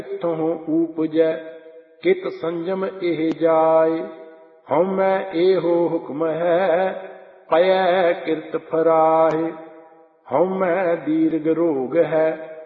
ਇਥੋਂ ਊਪਜੈ ਕਿਤ ਸੰਜਮ ਇਹ ਜਾਏ। ਹਉਮੈ ਇਹੋ ਹੁਕਮ ਹੈ ਪਇਐ ਕਿਰਤ ਫਰਾਏ। ਹਉਮੈ ਦੀਰਘ ਰੋਗ ਹੈ